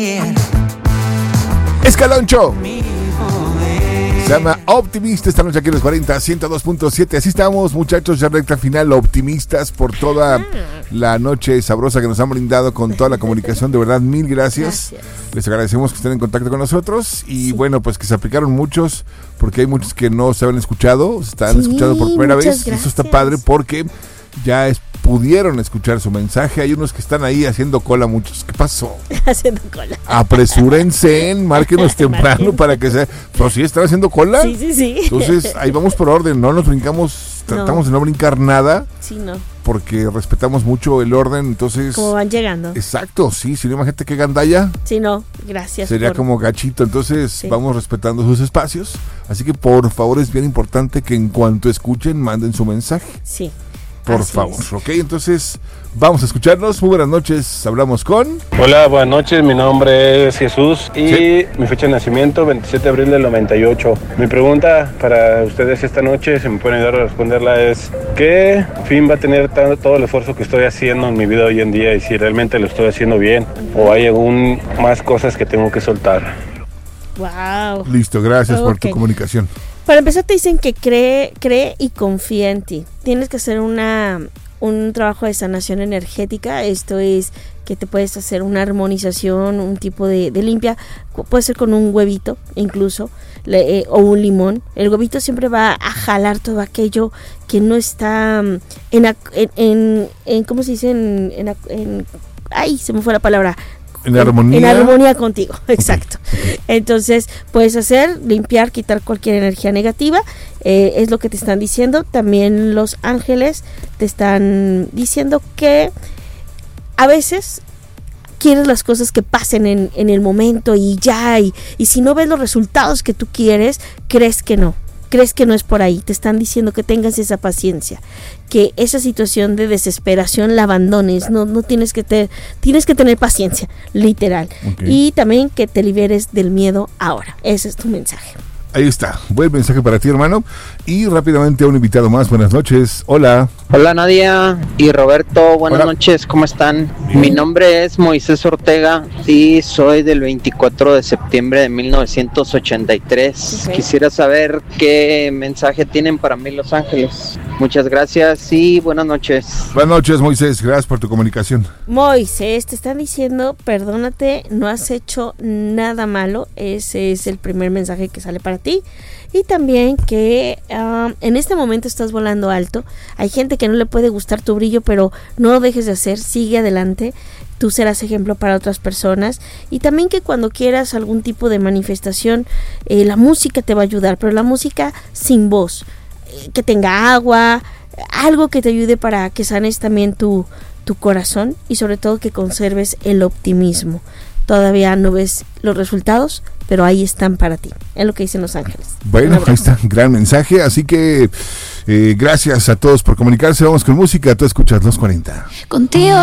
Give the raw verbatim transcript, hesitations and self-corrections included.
Escaloncho. Se llama Optimista esta noche aquí en los cuarenta, ciento dos punto siete. Así estamos, muchachos, ya recta final, optimistas por toda la noche sabrosa que nos han brindado con toda la comunicación. De verdad, mil gracias. gracias. Les agradecemos que estén en contacto con nosotros. Y sí. bueno, pues que se aplicaron muchos, porque hay muchos que no se habían escuchado, se están sí, escuchando por primera vez. Gracias. Eso está padre porque ya es, pudieron escuchar su mensaje. Hay unos que están ahí haciendo cola, muchos. ¿Qué pasó? Haciendo cola. Apresúrense, márquenos temprano para que sea. ¿Pero sí están haciendo cola? Sí, sí, sí. Entonces, ahí vamos por orden, no nos brincamos, tratamos no. de no brincar nada. Sí, no. Porque respetamos mucho el orden, entonces... Como van llegando. Exacto, sí, si no imagínate que gandalla. Sí, no, gracias. Sería por... como gachito, entonces sí. vamos respetando sus espacios. Así que por favor es bien importante que en cuanto escuchen, manden su mensaje. Sí. Por Así favor, es. ok, entonces vamos a escucharnos. Muy buenas noches, hablamos con... Hola, buenas noches, mi nombre es Jesús y sí. mi fecha de nacimiento, veintisiete de abril del noventa y ocho. Mi pregunta para ustedes esta noche, si me pueden ayudar a responderla, es ¿qué fin va a tener tanto, todo el esfuerzo que estoy haciendo en mi vida hoy en día y si realmente lo estoy haciendo bien o hay aún más cosas que tengo que soltar? Wow. Listo, gracias okay. por tu comunicación. Para empezar te dicen que cree, cree y confía en ti. Tienes que hacer una, un trabajo de sanación energética. Esto es que te puedes hacer una armonización, un tipo de, de limpia. Puede ser con un huevito incluso, le, eh, o un limón. El huevito siempre va a jalar todo aquello que no está en, en, en, en ¿cómo se dice? En, en, en, ay, se me fue la palabra. En armonía. En armonía contigo, exacto. Okay. Entonces, puedes hacer, limpiar, quitar cualquier energía negativa. Eh, es lo que te están diciendo. También los ángeles te están diciendo que a veces quieres las cosas que pasen en, en el momento y ya. Y, y si no ves los resultados que tú quieres, crees que no. Crees que no es por ahí, te están diciendo que tengas esa paciencia, que esa situación de desesperación la abandones, no, no tienes que te, tienes que tener paciencia, literal, okay. y también que te liberes del miedo ahora. Ese es tu mensaje. Ahí está, buen mensaje para ti, hermano. Y rápidamente a un invitado más. Buenas noches, hola. Hola Nadia y Roberto, buenas Hola. noches, ¿cómo están? Bien. Mi nombre es Moisés Ortega y soy del veinticuatro de septiembre de mil novecientos ochenta y tres. Okay. Quisiera saber qué mensaje tienen para mí Los Ángeles. Muchas gracias y buenas noches. Buenas noches, Moisés, gracias por tu comunicación. Moisés, te están diciendo, perdónate, no has hecho nada malo. Ese es el primer mensaje que sale para ti. Y también que um, en este momento estás volando alto. Hay gente que no le puede gustar tu brillo, pero no lo dejes de hacer, sigue adelante. Tú serás ejemplo para otras personas. Y también que cuando quieras algún tipo de manifestación, eh, la música te va a ayudar, pero la música sin voz, eh, que tenga agua, algo que te ayude para que sanes también tu, tu corazón y sobre todo que conserves el optimismo. Todavía no ves los resultados, pero ahí están para ti. Es lo que dicen Los Ángeles. Bueno, ahí está, gran mensaje. Así que eh, gracias a todos por comunicarse. Vamos con música. Tú escuchas Los cuarenta. Contigo.